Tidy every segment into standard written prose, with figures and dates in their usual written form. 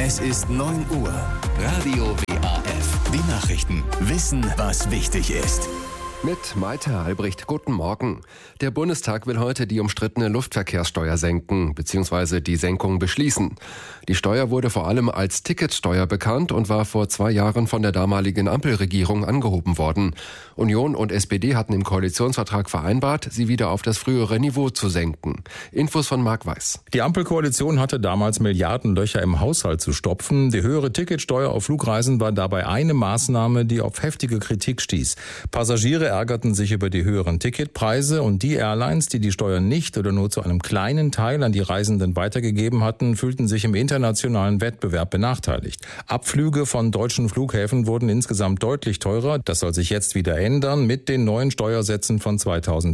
Es ist 9 Uhr. Radio WAF. Die Nachrichten. Wissen, was wichtig ist. Mit Malte Albrecht, guten Morgen. Der Bundestag will heute die umstrittene Luftverkehrssteuer senken bzw. die Senkung beschließen. Die Steuer wurde vor allem als Ticketsteuer bekannt und war vor 2 Jahren von der damaligen Ampelregierung angehoben worden. Union und SPD hatten im Koalitionsvertrag vereinbart, sie wieder auf das frühere Niveau zu senken. Infos von Marc Weiß. Die Ampelkoalition hatte damals Milliardenlöcher im Haushalt zu stopfen. Die höhere Ticketsteuer auf Flugreisen war dabei eine Maßnahme, die auf heftige Kritik stieß. Passagiere ärgerten sich über die höheren Ticketpreise und die Airlines, die die Steuer nicht oder nur zu einem kleinen Teil an die Reisenden weitergegeben hatten, fühlten sich im internationalen Wettbewerb benachteiligt. Abflüge von deutschen Flughäfen wurden insgesamt deutlich teurer. Das soll sich jetzt wieder ändern mit den neuen Steuersätzen von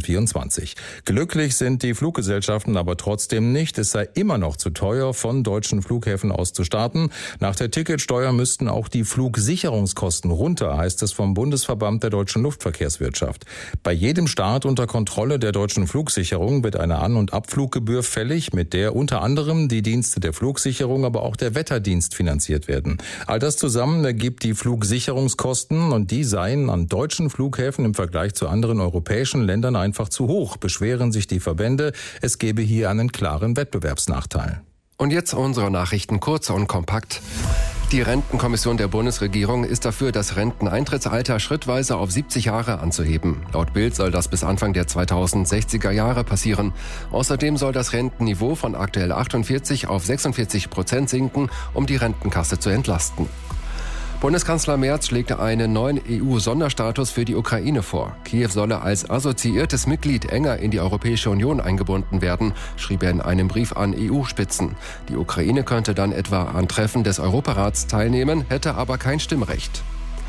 2024. Glücklich sind die Fluggesellschaften aber trotzdem nicht. Es sei immer noch zu teuer, von deutschen Flughäfen aus zu starten. Nach der Ticketsteuer müssten auch die Flugsicherungskosten runter, heißt es vom Bundesverband der deutschen Luftverkehrswirtschaft. Bei jedem Start unter Kontrolle der deutschen Flugsicherung wird eine An- und Abfluggebühr fällig, mit der unter anderem die Dienste der Flugsicherung, aber auch der Wetterdienst finanziert werden. All das zusammen ergibt die Flugsicherungskosten und die seien an deutschen Flughäfen im Vergleich zu anderen europäischen Ländern einfach zu hoch, beschweren sich die Verbände. Es gebe hier einen klaren Wettbewerbsnachteil. Und jetzt unsere Nachrichten kurz und kompakt. Die Rentenkommission der Bundesregierung ist dafür, das Renteneintrittsalter schrittweise auf 70 Jahre anzuheben. Laut Bild soll das bis Anfang der 2060er Jahre passieren. Außerdem soll das Rentenniveau von aktuell 48 auf 46% sinken, um die Rentenkasse zu entlasten. Bundeskanzler Merz schlägt einen neuen EU-Sonderstatus für die Ukraine vor. Kiew solle als assoziiertes Mitglied enger in die Europäische Union eingebunden werden, schrieb er in einem Brief an EU-Spitzen. Die Ukraine könnte dann etwa an Treffen des Europarats teilnehmen, hätte aber kein Stimmrecht.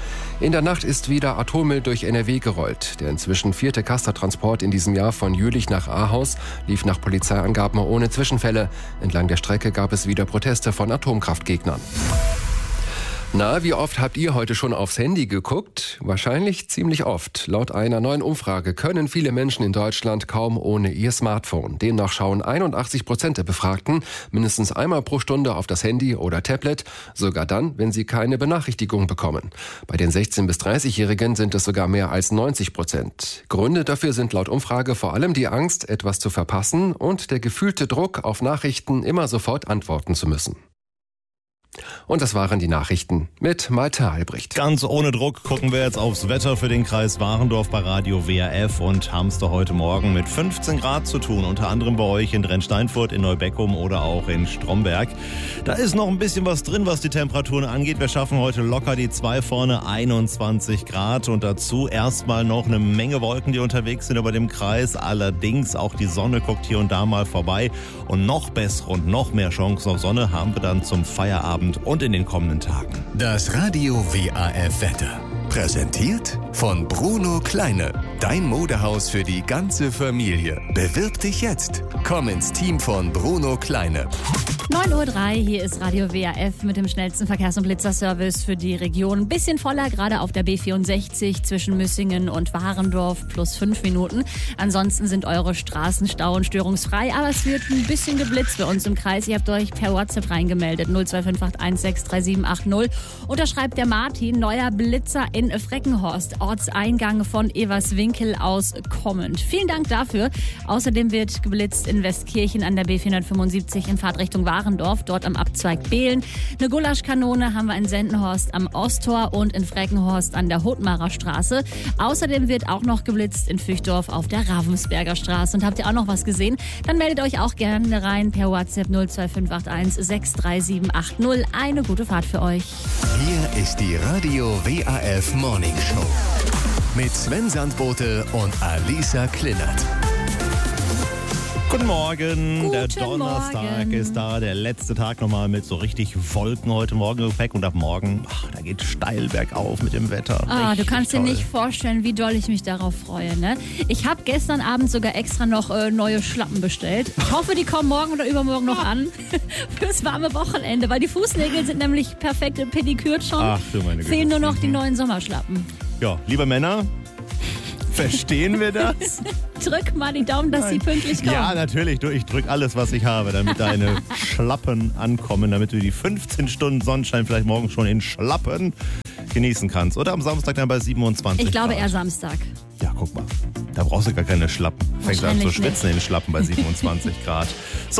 In der Nacht ist wieder Atommüll durch NRW gerollt. Der inzwischen 4. Castor-Transport in diesem Jahr von Jülich nach Ahaus lief nach Polizeiangaben ohne Zwischenfälle. Entlang der Strecke gab es wieder Proteste von Atomkraftgegnern. Na, wie oft habt ihr heute schon aufs Handy geguckt? Wahrscheinlich ziemlich oft. Laut einer neuen Umfrage können viele Menschen in Deutschland kaum ohne ihr Smartphone. Demnach schauen 81% der Befragten mindestens einmal pro Stunde auf das Handy oder Tablet, sogar dann, wenn sie keine Benachrichtigung bekommen. Bei den 16- bis 30-Jährigen sind es sogar mehr als 90%. Gründe dafür sind laut Umfrage vor allem die Angst, etwas zu verpassen und der gefühlte Druck, auf Nachrichten immer sofort antworten zu müssen. Und das waren die Nachrichten mit Malte Albrecht. Ganz ohne Druck gucken wir jetzt aufs Wetter für den Kreis Warendorf bei Radio WAF und haben es da heute Morgen mit 15 Grad zu tun. Unter anderem bei euch in Drensteinfurt, in Neubeckum oder auch in Stromberg. Da ist noch ein bisschen was drin, was die Temperaturen angeht. Wir schaffen heute locker die 2 vorne, 21 Grad. Und dazu erstmal noch eine Menge Wolken, die unterwegs sind über dem Kreis. Allerdings auch die Sonne guckt hier und da mal vorbei. Und noch bessere und noch mehr Chancen auf Sonne haben wir dann zum Feierabend und in den kommenden Tagen. Das Radio WAF Wetter. Präsentiert von Bruno Kleine. Dein Modehaus für die ganze Familie. Bewirb dich jetzt. Komm ins Team von Bruno Kleine. 9:03 Uhr, hier ist Radio WAF mit dem schnellsten Verkehrs- und Blitzerservice für die Region. Ein bisschen voller, gerade auf der B64 zwischen Müssingen und Warendorf, plus 5 Minuten. Ansonsten sind eure Straßenstauen störungsfrei, aber es wird ein bisschen geblitzt bei uns im Kreis. Ihr habt euch per WhatsApp reingemeldet, 02581638780. Und da schreibt der Martin, neuer Blitzer in Freckenhorst, Ortseingang von Everswinkel aus kommend. Vielen Dank dafür. Außerdem wird geblitzt in Westkirchen an der B475 in Fahrtrichtung Warendorf, dort am Abzweig Behlen. Eine Gulaschkanone haben wir in Sendenhorst am Osttor und in Freckenhorst an der Hotmarer Straße. Außerdem wird auch noch geblitzt in Füchdorf auf der Ravensberger Straße. Und habt ihr auch noch was gesehen? Dann meldet euch auch gerne rein per WhatsApp 02581638780. Eine gute Fahrt für euch. Hier ist die Radio WAF Morning Show mit Sven Sandbote und Alisa Klinnert. Guten Morgen, der Guten Donnerstag Morgen. ist da, der letzte Tag nochmal mit so richtig Wolken heute Morgen im Gepäck und ab morgen, da geht steil bergauf mit dem Wetter. Du Richtig kannst dir toll. nicht vorstellen, wie doll ich mich darauf freue, ne? Ich habe gestern Abend sogar extra noch neue Schlappen bestellt. Ich hoffe, die kommen morgen oder übermorgen noch an fürs warme Wochenende, weil die Fußnägel sind nämlich perfekt pedikürt schon. Ach du meine Güte. Fehlen nur noch die neuen Sommerschlappen. Ja, liebe Männer, Verstehen wir das? Drück mal die Daumen, dass sie pünktlich kommen. Ja, natürlich. Ich drück alles, was ich habe, damit deine Schlappen ankommen, damit du die 15 Stunden Sonnenschein vielleicht morgen schon in Schlappen genießen kannst. Oder am Samstag dann bei 27 Ich glaube Grad. eher Samstag. Ja, guck mal. Da brauchst du gar keine Schlappen. Fängst an zu schwitzen in den Schlappen bei 27 Grad. So.